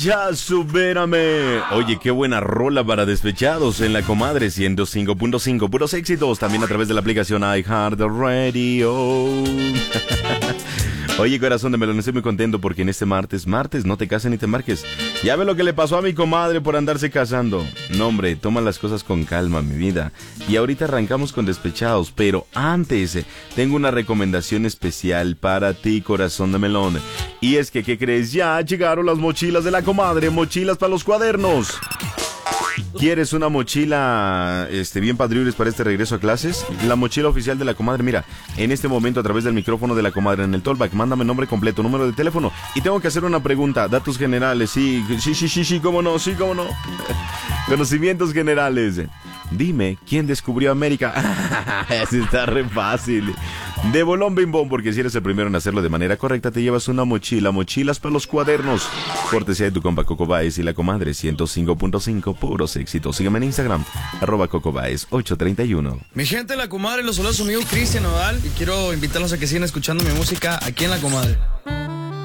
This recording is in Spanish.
Ya supérame. Oye, qué buena rola para despechados en la comadre 105.5, puros éxitos, también a través de la aplicación iHeartRadio. Oye, corazón de melón, estoy muy contento porque en este martes, no te cases ni te marques. Ya ve lo que le pasó a mi comadre por andarse casando. No, hombre, toma las cosas con calma, mi vida. Y ahorita arrancamos con despechados, pero antes tengo una recomendación especial para ti, corazón de melón. Y es que, ¿qué crees? Ya llegaron las mochilas de la comadre, mochilas para los cuadernos. ¿Quieres una mochila bien padriules para este regreso a clases? La mochila oficial de la comadre, mira, en este momento a través del micrófono de la comadre en el tollback, mándame nombre completo, número de teléfono y tengo que hacer una pregunta, datos generales, sí, cómo no. Conocimientos generales. Dime, ¿quién descubrió América? Eso está re fácil. De bolón bimbón, porque si eres el primero en hacerlo de manera correcta, te llevas una mochilas para los cuadernos. Cortesía de tu compa Coco Baez y la comadre 105.5, puros éxitos. Sígueme en Instagram, @CocoBaez831. Mi gente, la comadre, los saluda su amigo Cristian Nodal y quiero invitarlos a que sigan escuchando mi música aquí en la comadre.